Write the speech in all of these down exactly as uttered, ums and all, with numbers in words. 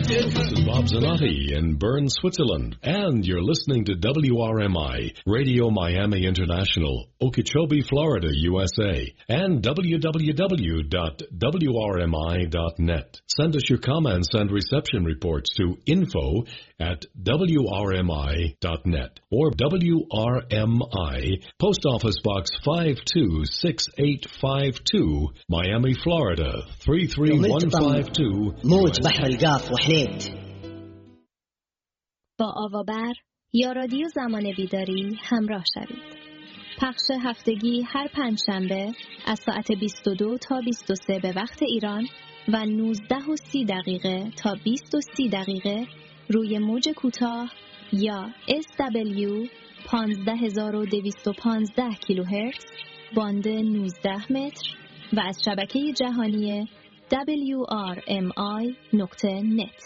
This is Bob Zanotti in Bern, Switzerland, and you're listening to W R M I, Radio Miami International, Okeechobee, Florida, U S A, and w w w dot w r m i dot net. Send us your comments and reception reports to info at w r m i dot net or W R M I, Post Office Box five two six eight five two, Miami, Florida, three three one five two. موج بحر القاف وحنيت. با آوابر یا رادیو زمان بیداری همراه شوید. پخش هفتگی هر پنجشنبه از ساعت بیست و دو تا بیست و سه به وقت ایران و نوزده و سی دقیقه تا بیست و سی دقیقه روی موج کوتاه یا اس دبلیو پانزده هزار و دویست و پانزده کیلوهرتز باند نوزده متر و از شبکه جهانی دبلیو آر ام آی نقطه نت.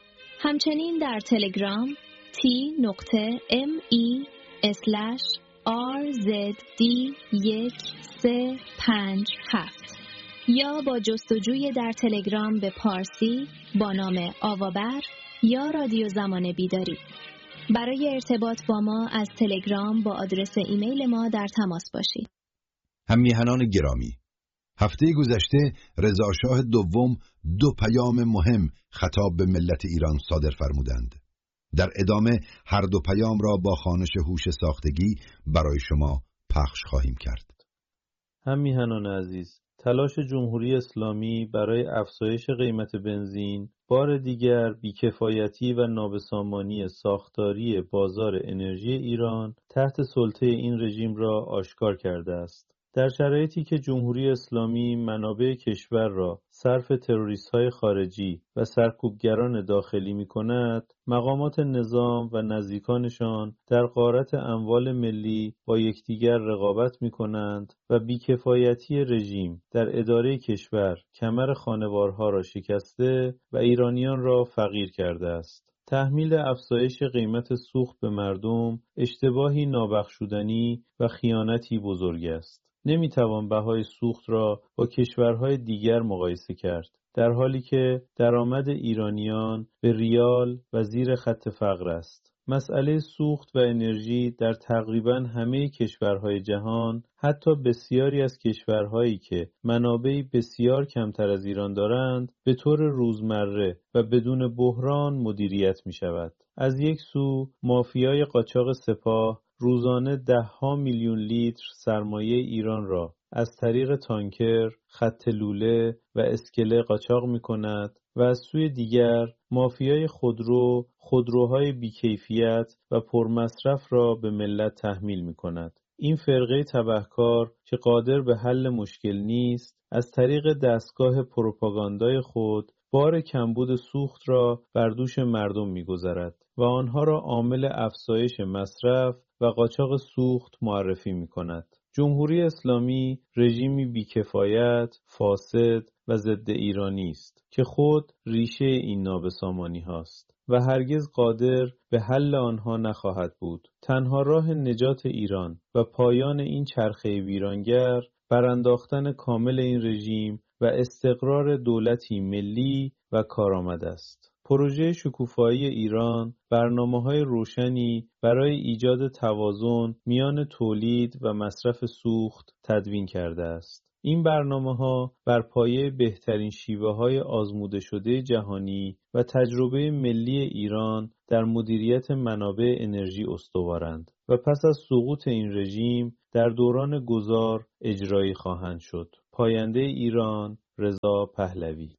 همچنین در تلگرام تی نقطه ام ای اسلش آر زد دی یک سه پنج هفت یا با جستجوی در تلگرام به پارسی با نام آوابر یا رادیو زمان بیداری. برای ارتباط با ما از تلگرام با آدرس ایمیل ما در تماس باشید. هم‌میهنان گرامی، هفته گذشته رضا شاه دوم دو پیام مهم خطاب به ملت ایران صادر فرمودند. در ادامه هر دو پیام را با خوانش هوش ساختگی برای شما پخش خواهیم کرد. هم‌میهنان عزیز، تلاش جمهوری اسلامی برای افزایش قیمت بنزین بار دیگر بیکفایتی و نابسامانی ساختاری بازار انرژی ایران تحت سلطه این رژیم را آشکار کرده است. در شرایطی که جمهوری اسلامی منابع کشور را صرف تروریست‌های خارجی و سرکوبگران داخلی می‌کند، مقامات نظام و نزدیکانشان در غارت اموال ملی با یکدیگر رقابت می‌کنند و بیکفایتی رژیم در اداره کشور کمر خانوارها را شکسته و ایرانیان را فقیر کرده است. تحمیل افزایش قیمت سوخت به مردم اشتباهی نابخشودنی و خیانتی بزرگ است. نمیتوان بهای سوخت را با کشورهای دیگر مقایسه کرد، در حالی که درآمد ایرانیان به ریال و زیر خط فقر است. مسئله سوخت و انرژی در تقریباً همه کشورهای جهان، حتی بسیاری از کشورهایی که منابعی بسیار کمتر از ایران دارند، به طور روزمره و بدون بحران مدیریت می شود. از یک سو مافیای قاچاق سپاه روزانه ده ها میلیون لیتر سرمایه ایران را از طریق تانکر، خط لوله و اسکله قاچاق می کند و از سوی دیگر مافیای خودرو، خودروهای بیکیفیت و پرمصرف را به ملت تحمیل می کند. این فرقه تبهکار که قادر به حل مشکل نیست، از طریق دستگاه پروپاگاندای خود بار کمبود سوخت را بر دوش مردم می‌گذارد و آنها را عامل افزایش مصرف و قاچاق سوخت معرفی می‌کند. جمهوری اسلامی رژیمی بیکفایت، فاسد و ضد ایرانی است که خود ریشه این نابسامانی هاست و هرگز قادر به حل آنها نخواهد بود. تنها راه نجات ایران و پایان این چرخه ویرانگر برانداختن کامل این رژیم و استقرار دولتی ملی و کارآمد است. پروژه شکوفایی ایران برنامه‌های روشنی برای ایجاد توازن میان تولید و مصرف سوخت تدوین کرده است. این برنامه‌ها بر پایه بهترین شیوه‌های آزموده شده جهانی و تجربه ملی ایران در مدیریت منابع انرژی استوارند و پس از سقوط این رژیم در دوران گذار اجرایی خواهند شد. پاینده ایران، رضا پهلوی.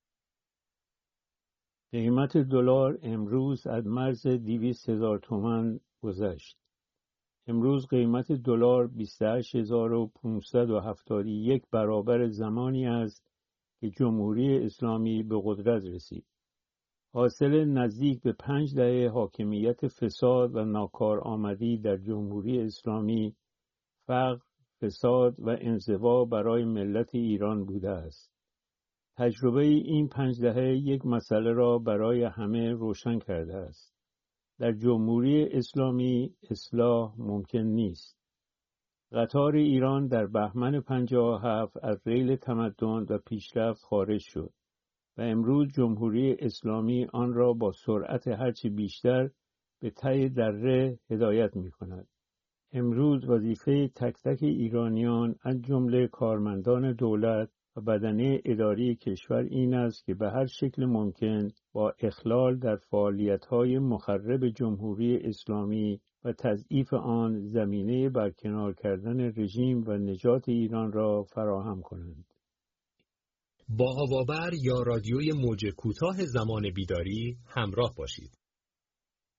قیمت دلار امروز از مرز دویست هزار تومان گذشت. امروز قیمت دلار بیست و هشت هزار و پانصد و هفتاد و یک برابر زمانی است که جمهوری اسلامی به قدرت رسید. حاصل نزدیک به پنج دهه حاکمیت فساد و ناکارآمدی در جمهوری اسلامی، فقر، فساد و انزوا برای ملت ایران بوده است. تجربه این پنج دهه یک مسئله را برای همه روشن کرده است. در جمهوری اسلامی اصلاح ممکن نیست. قطار ایران در بهمن پنجاه و هفت از ریل تمدن و پیشرفت خارج شد. و امروز جمهوری اسلامی آن را با سرعت هرچی بیشتر به ته دره هدایت می کند. امروز وظیفه تک تک ایرانیان از جمله کارمندان دولت و بدنه اداری کشور این است که به هر شکل ممکن با اخلال در فعالیت‌های مخرب جمهوری اسلامی و تضعیف آن زمینه برکنار کردن رژیم و نجات ایران را فراهم کنند. با هوابر یا رادیوی موج کوتاه زمان بیداری همراه باشید.